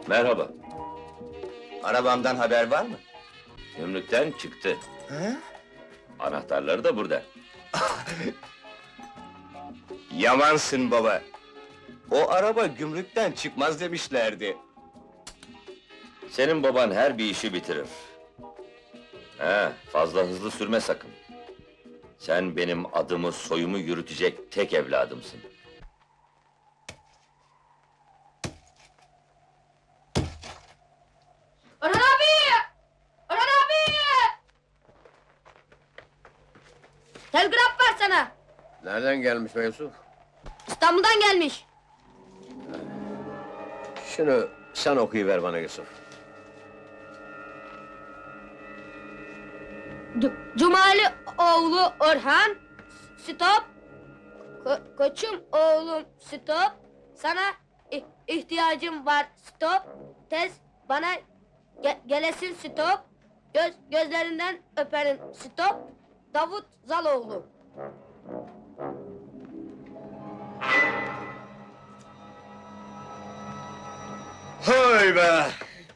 Merhaba. Arabamdan haber var mı? Gümrükten çıktı. He? Anahtarları da burada. Yamansın baba. O araba gümrükten çıkmaz demişlerdi. Senin baban her bir işi bitirir. Fazla hızlı sürme sakın. Sen benim adımı, soyumu yürütecek tek evladımsın. Orhan abi! Orhan abi! Telgraf var sana! Nereden gelmiş be Yusuf? İstanbul'dan gelmiş. Şunu sen okuyuver bana Yusuf. Cumali oğlu Orhan, stop. Koçum oğlum, stop. Sana ihtiyacım var, stop. Tez bana gelesin, stop. Gözlerinden öperim, stop. Davut Zaloğlu. Hay be!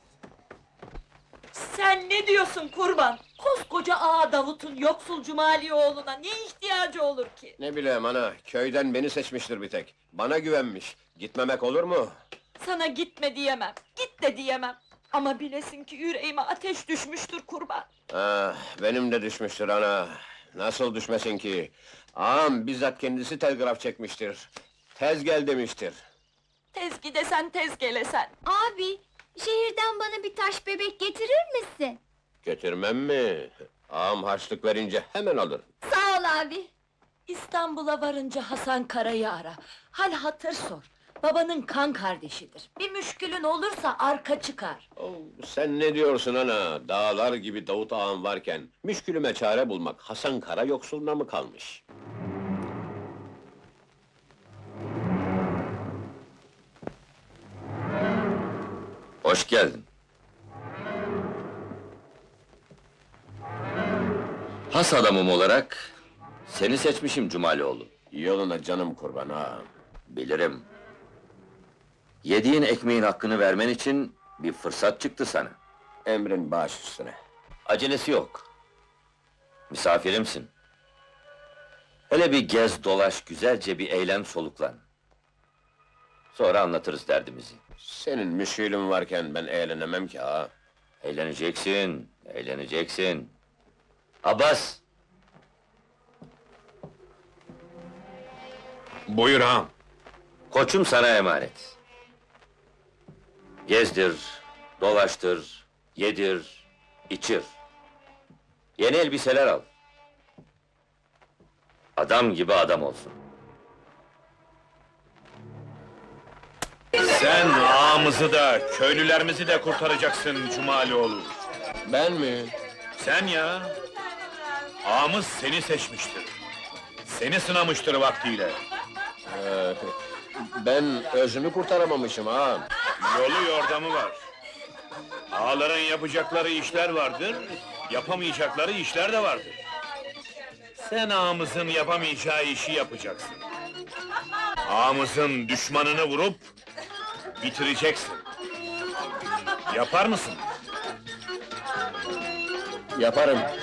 Sen ne diyorsun kurban? Koskoca ağa Davut'un yoksul Cumali oğluna ne ihtiyacı olur ki? Ne bileyim ana, köyden beni seçmiştir bir tek. Bana güvenmiş. Gitmemek olur mu? Sana gitme diyemem, git de diyemem. Ama bilesin ki yüreğime ateş düşmüştür kurban. Ah, benim de düşmüştür ana. Nasıl düşmesin ki? Ağam bizzat kendisi telgraf çekmiştir. Tez gel demiştir. Tez gidesen tez gelesen. Abi, şehirden bana bir taş bebek getirir misin? Getirmem mi? Ağam harçlık verince hemen alır. Sağ ol abi. İstanbul'a varınca Hasan Kara'yı ara. Hal hatır sor. Babanın kan kardeşidir. Bir müşkülün olursa arka çıkar. Oh, sen ne diyorsun ana? Dağlar gibi Davut ağam varken müşkülüme çare bulmak Hasan Kara yoksuluna mı kalmış? Hoş geldin. Has adamım olarak seni seçmişim Cumalioğlu. Yoluna canım kurban ağam. Bilirim. Yediğin ekmeğin hakkını vermen için bir fırsat çıktı sana. Emrin baş üstüne. Acelesi yok. Misafirimsin. Hele bir gez dolaş, güzelce bir eğlen soluklan. Sonra anlatırız derdimizi. Senin müşkülün varken ben eğlenemem ki ha. Eğleneceksin, eğleneceksin. Abbas! Buyur ağam. Koçum sana emanet. Gezdir, dolaştır, yedir, içir. Yeni elbiseler al. Adam gibi adam olsun. Sen ağamızı da, köylülerimizi de kurtaracaksın Cumalioğlu. Ben mi? Sen ya! Ağamız seni seçmiştir. Seni sınamıştır vaktiyle. Ee, ben özümü kurtaramamışım ağam. Yolu yordamı var. Ağaların yapacakları işler vardır, yapamayacakları işler de vardır. Sen ağamızın yapamayacağı işi yapacaksın. Ağamızın düşmanını vurup bitireceksin. Yapar mısın? Yaparım.